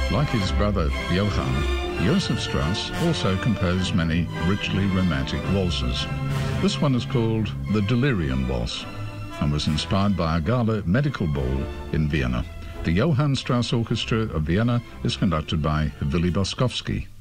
Like his brother Johann, Joseph Strauss also composed many richly romantic waltzes. This one is called the Delirium Waltz and was inspired by a gala medical ball in Vienna. The Johann Strauss Orchestra of Vienna is conducted by Willy Boskowski.